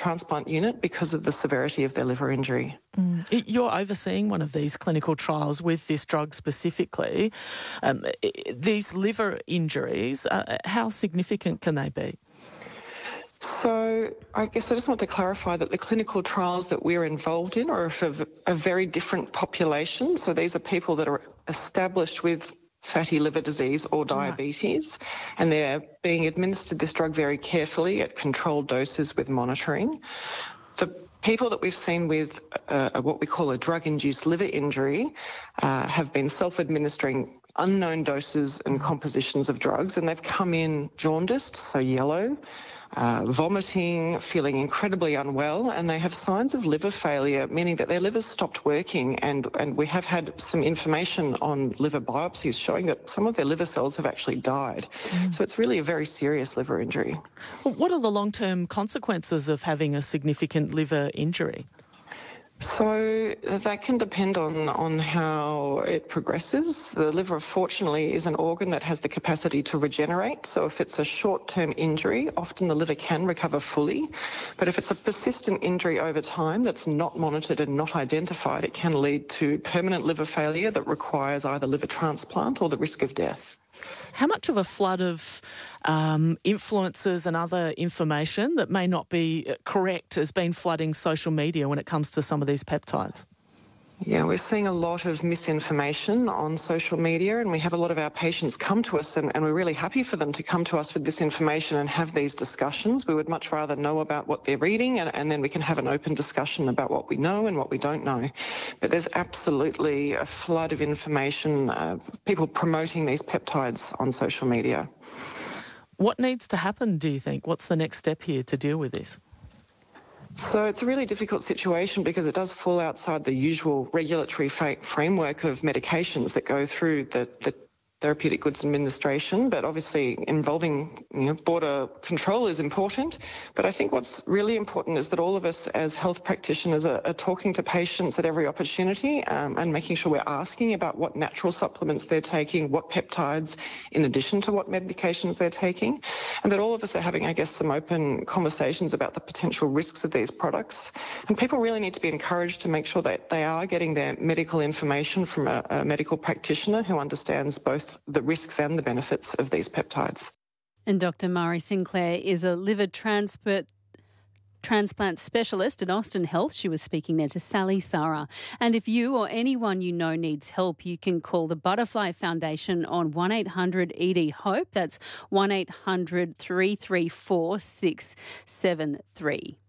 transplant unit because of the severity of their liver injury. You're overseeing one of these clinical trials with this drug specifically. These liver injuries, how significant can they be? So I guess I just want to clarify that the clinical trials that we're involved in are for a very different population. So these are people that are established with fatty liver disease or diabetes, and they're being administered this drug very carefully at controlled doses with monitoring. The people that we've seen with what we call a drug-induced liver injury have been self-administering unknown doses and compositions of drugs, and they've come in jaundiced, so yellow, vomiting, feeling incredibly unwell, and they have signs of liver failure, meaning that their livers stopped working, and we have had some information on liver biopsies showing that some of their liver cells have actually died. So it's really a very serious liver injury. Well, what are the long-term consequences of having a significant liver injury? So that can depend on how it progresses. The liver, fortunately, is an organ that has the capacity to regenerate. So if it's a short-term injury, often the liver can recover fully. But if it's a persistent injury over time that's not monitored and not identified, it can lead to permanent liver failure that requires either liver transplant or the risk of death. How much of a flood of influences and other information that may not be correct has been flooding social media when it comes to some of these peptides? Yeah, we're seeing a lot of misinformation on social media, and we have a lot of our patients come to us, and we're really happy for them to come to us with this information and have these discussions. We would much rather know about what they're reading, and then we can have an open discussion about what we know and what we don't know. But there's absolutely a flood of information, people promoting these peptides on social media. What needs to happen, do you think? What's the next step here to deal with this? So it's a really difficult situation because it does fall outside the usual regulatory framework of medications that go through the Therapeutic Goods Administration, but obviously involving border control is important. But I think what's really important is that all of us as health practitioners are talking to patients at every opportunity and making sure we're asking about what natural supplements they're taking, what peptides, in addition to what medications they're taking, and that all of us are having, I guess, some open conversations about the potential risks of these products. And people really need to be encouraged to make sure that they are getting their medical information from a medical practitioner who understands both the risks and the benefits of these peptides. And Dr. Mari Sinclair is a liver transplant specialist at Austin Health. She was speaking there to Sally Sarah. And if you or anyone you know needs help, you can call the Butterfly Foundation on 1-800-ED-HOPE. That's 1-800-334-673.